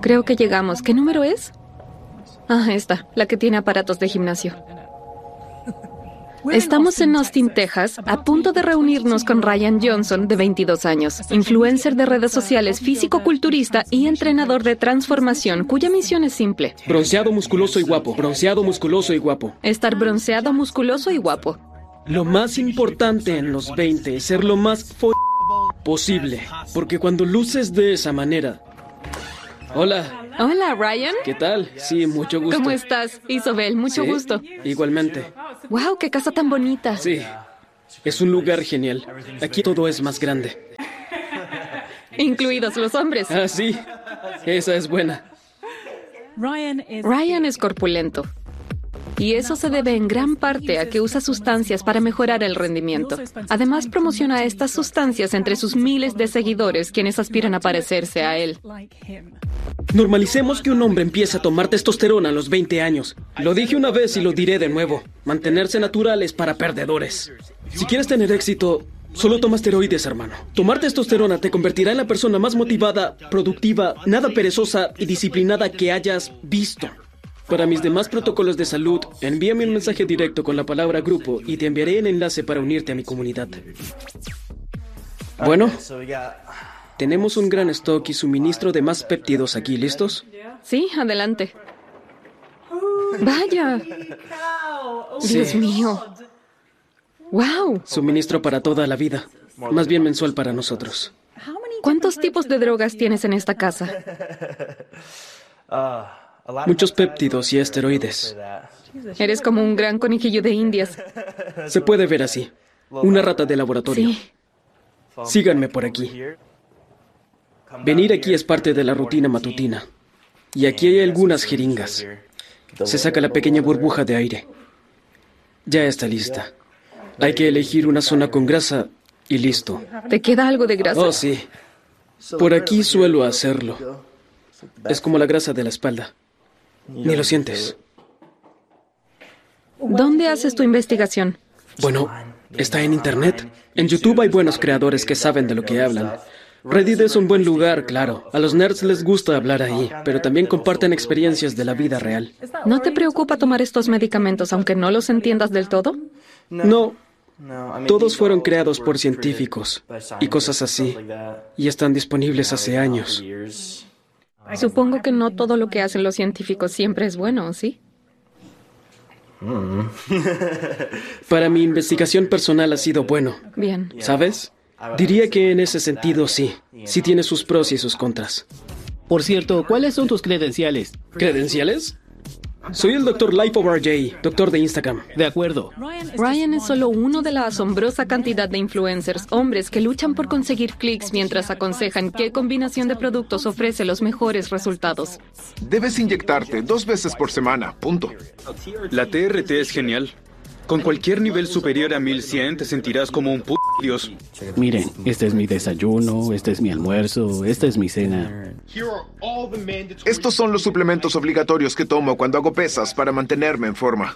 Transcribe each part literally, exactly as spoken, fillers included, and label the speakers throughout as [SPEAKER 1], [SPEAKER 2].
[SPEAKER 1] Creo que llegamos. ¿Qué número es? Ah, esta, la que tiene aparatos de gimnasio. Estamos en Austin, Texas, a punto de reunirnos con Ryan Johnson, de veintidós años, influencer de redes sociales, físico-culturista y entrenador de transformación, cuya misión es simple.
[SPEAKER 2] Bronceado, musculoso y guapo. Bronceado, musculoso y guapo.
[SPEAKER 1] Estar bronceado, musculoso y guapo.
[SPEAKER 2] Lo más importante en los veinte es ser lo más fo... posible. Porque cuando luces de esa manera... Hola.
[SPEAKER 1] Hola, Ryan.
[SPEAKER 2] ¿Qué tal? Sí, mucho gusto.
[SPEAKER 1] ¿Cómo estás? Isobel, mucho
[SPEAKER 2] ¿Sí?
[SPEAKER 1] gusto.
[SPEAKER 2] Igualmente.
[SPEAKER 1] Wow, qué casa tan bonita.
[SPEAKER 2] Sí, es un lugar genial. Aquí todo es más grande.
[SPEAKER 1] Incluidos los hombres.
[SPEAKER 2] Ah, sí. Esa es buena.
[SPEAKER 1] Ryan es corpulento. Y eso se debe en gran parte a que usa sustancias para mejorar el rendimiento. Además, promociona estas sustancias entre sus miles de seguidores, quienes aspiran a parecerse a él.
[SPEAKER 2] Normalicemos que un hombre empiece a tomar testosterona a los veinte años. Lo dije una vez y lo diré de nuevo. Mantenerse natural es para perdedores. Si quieres tener éxito, solo toma esteroides, hermano. Tomar testosterona te convertirá en la persona más motivada, productiva, nada perezosa y disciplinada que hayas visto. Para mis demás protocolos de salud, envíame un mensaje directo con la palabra grupo y te enviaré el enlace para unirte a mi comunidad. Bueno, tenemos un gran stock y suministro de más péptidos aquí. ¿Listos?
[SPEAKER 1] Sí, adelante. Vaya.
[SPEAKER 2] Sí.
[SPEAKER 1] Dios mío. Wow.
[SPEAKER 2] Suministro para toda la vida. Más bien mensual para nosotros.
[SPEAKER 1] ¿Cuántos tipos de drogas tienes en esta casa?
[SPEAKER 2] Muchos péptidos y esteroides.
[SPEAKER 1] Eres como un gran conejillo de indias.
[SPEAKER 2] Se puede ver así. Una rata de laboratorio.
[SPEAKER 1] Sí.
[SPEAKER 2] Síganme por aquí. Venir aquí es parte de la rutina matutina. Y aquí hay algunas jeringas. Se saca la pequeña burbuja de aire. Ya está lista. Hay que elegir una zona con grasa y listo.
[SPEAKER 1] ¿Te queda algo de grasa?
[SPEAKER 2] Oh, sí. Por aquí suelo hacerlo. Es como la grasa de la espalda. Ni lo sientes.
[SPEAKER 1] ¿Dónde haces tu investigación?
[SPEAKER 2] Bueno, está en internet. En YouTube hay buenos creadores que saben de lo que hablan. Reddit es un buen lugar, claro. A los nerds les gusta hablar ahí, pero también comparten experiencias de la vida real.
[SPEAKER 1] ¿No te preocupa tomar estos medicamentos aunque no los entiendas del todo?
[SPEAKER 2] No. Todos fueron creados por científicos y cosas así, y están disponibles hace años.
[SPEAKER 1] Supongo que no todo lo que hacen los científicos siempre es bueno, ¿sí?
[SPEAKER 2] Para mi investigación personal ha sido bueno.
[SPEAKER 1] Bien.
[SPEAKER 2] ¿Sabes? Diría que en ese sentido sí. Sí tiene sus pros y sus contras.
[SPEAKER 3] Por cierto, ¿cuáles son tus credenciales?
[SPEAKER 2] ¿Credenciales? Soy el doctor Life of R J, doctor de Instagram.
[SPEAKER 3] De acuerdo.
[SPEAKER 1] Ryan es solo uno de la asombrosa cantidad de influencers, hombres que luchan por conseguir clics mientras aconsejan qué combinación de productos ofrece los mejores resultados.
[SPEAKER 4] Debes inyectarte dos veces por semana, punto.
[SPEAKER 5] La T R T es genial. Con cualquier nivel superior a mil cien te sentirás como un p*** dios.
[SPEAKER 3] Miren, este es mi desayuno, este es mi almuerzo, esta es mi cena.
[SPEAKER 4] Estos son los suplementos obligatorios que tomo cuando hago pesas para mantenerme en forma.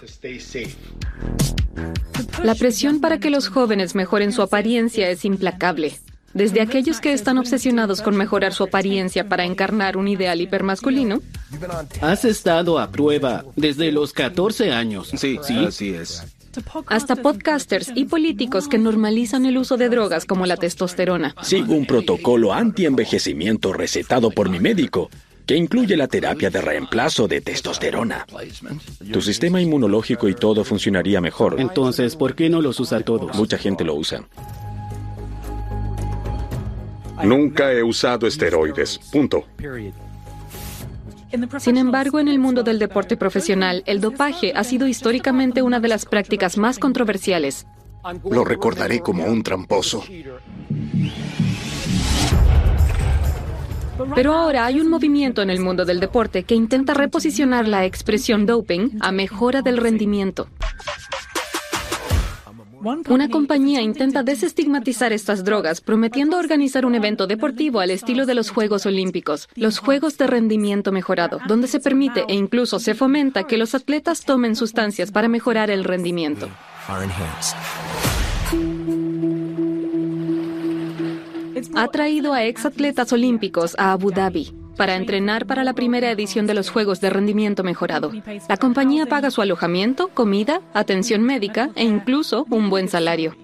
[SPEAKER 1] La presión para que los jóvenes mejoren su apariencia es implacable. Desde aquellos que están obsesionados con mejorar su apariencia para encarnar un ideal hipermasculino.
[SPEAKER 3] Has estado a prueba desde los catorce años.
[SPEAKER 5] Sí,
[SPEAKER 3] ¿sí?
[SPEAKER 5] Así es.
[SPEAKER 1] Hasta podcasters y políticos que normalizan el uso de drogas como la testosterona.
[SPEAKER 6] Sigo un protocolo anti-envejecimiento recetado por mi médico, que incluye la terapia de reemplazo de testosterona. Tu sistema inmunológico y todo funcionaría mejor.
[SPEAKER 3] Entonces, ¿por qué no los usa todos?
[SPEAKER 6] Mucha gente lo usa.
[SPEAKER 7] Nunca he usado esteroides. Punto.
[SPEAKER 1] Sin embargo, en el mundo del deporte profesional, el dopaje ha sido históricamente una de las prácticas más controversiales.
[SPEAKER 4] Lo recordaré como un tramposo.
[SPEAKER 1] Pero ahora hay un movimiento en el mundo del deporte que intenta reposicionar la expresión doping a mejora del rendimiento. Una compañía intenta desestigmatizar estas drogas, prometiendo organizar un evento deportivo al estilo de los Juegos Olímpicos, los Juegos de Rendimiento Mejorado, donde se permite e incluso se fomenta que los atletas tomen sustancias para mejorar el rendimiento. Ha traído a exatletas olímpicos a Abu Dhabi. para entrenar para la primera edición de los Juegos de Rendimiento Mejorado. La compañía paga su alojamiento, comida, atención médica e incluso un buen salario.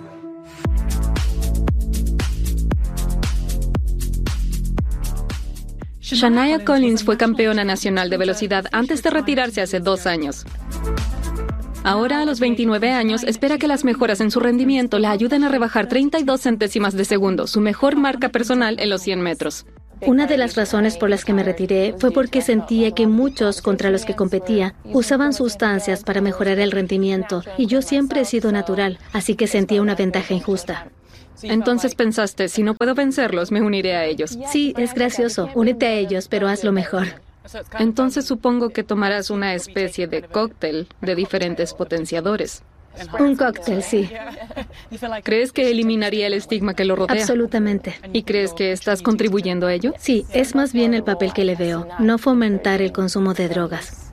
[SPEAKER 1] Shania Collins fue campeona nacional de velocidad antes de retirarse hace dos años. Ahora, a los veintinueve años, espera que las mejoras en su rendimiento la ayuden a rebajar treinta y dos centésimas de segundo, su mejor marca personal en los cien metros.
[SPEAKER 8] Una de las razones por las que me retiré fue porque sentía que muchos contra los que competía usaban sustancias para mejorar el rendimiento y yo siempre he sido natural, así que sentía una ventaja injusta.
[SPEAKER 1] Entonces pensaste, si no puedo vencerlos, me uniré a ellos.
[SPEAKER 8] Sí, es gracioso. Únete a ellos, pero hazlo mejor.
[SPEAKER 1] Entonces supongo que tomarás una especie de cóctel de diferentes potenciadores.
[SPEAKER 8] Un cóctel, sí.
[SPEAKER 1] ¿Crees que eliminaría el estigma que lo rodea?
[SPEAKER 8] Absolutamente.
[SPEAKER 1] ¿Y crees que estás contribuyendo a ello?
[SPEAKER 8] Sí, es más bien el papel que le veo, no fomentar el consumo de drogas.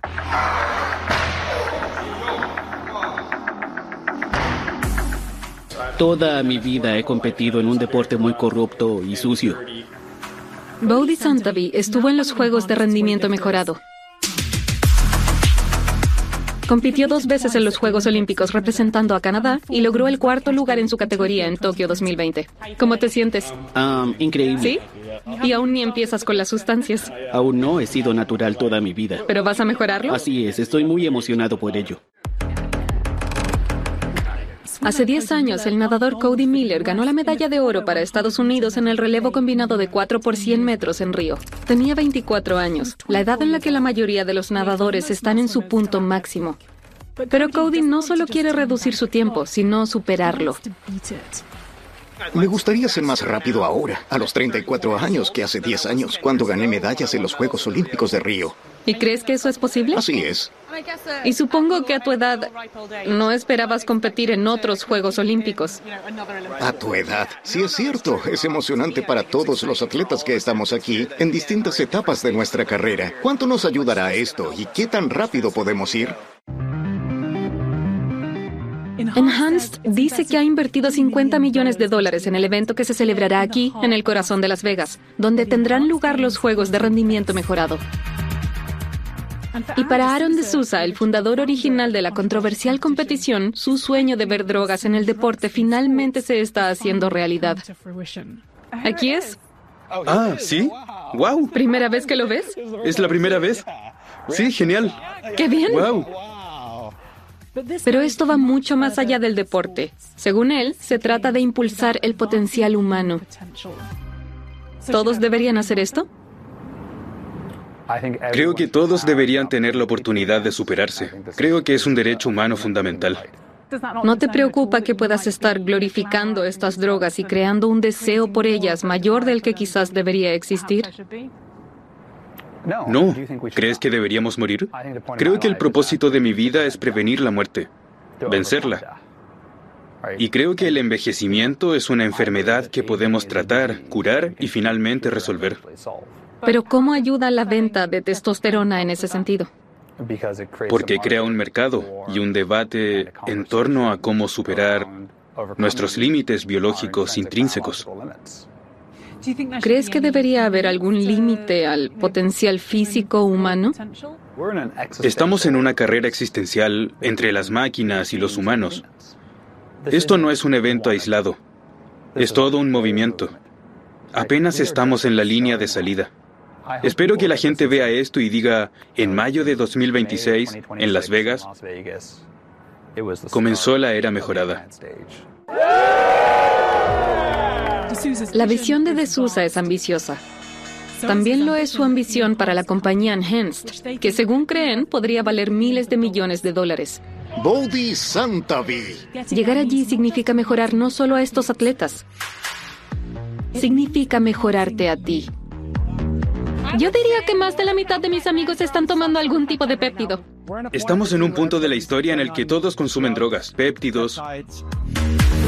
[SPEAKER 3] Toda mi vida he competido en un deporte muy corrupto y sucio.
[SPEAKER 1] Bodhi Santavi estuvo en los Juegos de Rendimiento Mejorado. Compitió dos veces en los Juegos Olímpicos representando a Canadá y logró el cuarto lugar en su categoría en Tokio dos mil veinte. ¿Cómo te sientes?
[SPEAKER 3] Um, increíble.
[SPEAKER 1] ¿Sí? Y aún ni empiezas con las sustancias.
[SPEAKER 3] Aún no he sido natural toda mi vida.
[SPEAKER 1] ¿Pero vas a mejorarlo?
[SPEAKER 3] Así es, estoy muy emocionado por ello.
[SPEAKER 1] Hace diez años, el nadador Cody Miller ganó la medalla de oro para Estados Unidos en el relevo combinado de cuatro por cien metros en Río. Tenía veinticuatro años, la edad en la que la mayoría de los nadadores están en su punto máximo. Pero Cody no solo quiere reducir su tiempo, sino superarlo.
[SPEAKER 9] Me gustaría ser más rápido ahora, a los treinta y cuatro años, que hace diez años, cuando gané medallas en los Juegos Olímpicos de Río.
[SPEAKER 1] ¿Y crees que eso es posible?
[SPEAKER 9] Así es.
[SPEAKER 1] Y supongo que a tu edad no esperabas competir en otros Juegos Olímpicos.
[SPEAKER 9] A tu edad. Sí, es cierto. Es emocionante para todos los atletas que estamos aquí en distintas etapas de nuestra carrera. ¿Cuánto nos ayudará esto y qué tan rápido podemos ir?
[SPEAKER 1] Enhanced dice que ha invertido cincuenta millones de dólares en el evento que se celebrará aquí, en el corazón de Las Vegas, donde tendrán lugar los Juegos de Rendimiento Mejorado. Y para Aaron De Souza, el fundador original de la controversial competición, su sueño de ver drogas en el deporte finalmente se está haciendo realidad. ¿Aquí es?
[SPEAKER 5] Ah, ¿sí? ¡Wow!
[SPEAKER 1] ¿Primera vez que lo ves?
[SPEAKER 5] ¿Es la primera vez? Sí, genial.
[SPEAKER 1] ¡Qué bien!
[SPEAKER 5] ¡Wow!
[SPEAKER 1] Pero esto va mucho más allá del deporte. Según él, se trata de impulsar el potencial humano. ¿Todos deberían hacer esto?
[SPEAKER 5] Creo que todos deberían tener la oportunidad de superarse. Creo que es un derecho humano fundamental.
[SPEAKER 1] ¿No te preocupa que puedas estar glorificando estas drogas y creando un deseo por ellas mayor del que quizás debería existir?
[SPEAKER 5] No. ¿Crees que deberíamos morir? Creo que el propósito de mi vida es prevenir la muerte, vencerla. Y creo que el envejecimiento es una enfermedad que podemos tratar, curar y finalmente resolver.
[SPEAKER 1] Pero ¿cómo ayuda la venta de testosterona en ese sentido?
[SPEAKER 5] Porque crea un mercado y un debate en torno a cómo superar nuestros límites biológicos intrínsecos.
[SPEAKER 1] ¿Crees que debería haber algún límite al potencial físico humano?
[SPEAKER 5] Estamos en una carrera existencial entre las máquinas y los humanos. Esto no es un evento aislado. Es todo un movimiento. Apenas estamos en la línea de salida. Espero que la gente vea esto y diga, en mayo de dos mil veintiséis, en Las Vegas, comenzó la era mejorada.
[SPEAKER 1] La visión de De Souza es ambiciosa. También lo es su ambición para la compañía Enhanced, que según creen podría valer miles de millones de dólares.
[SPEAKER 9] Bodhi Santavi.
[SPEAKER 1] Llegar allí significa mejorar no solo a estos atletas, significa mejorarte a ti. Yo diría que más de la mitad de mis amigos están tomando algún tipo de péptido.
[SPEAKER 5] Estamos en un punto de la historia en el que todos consumen drogas, péptidos.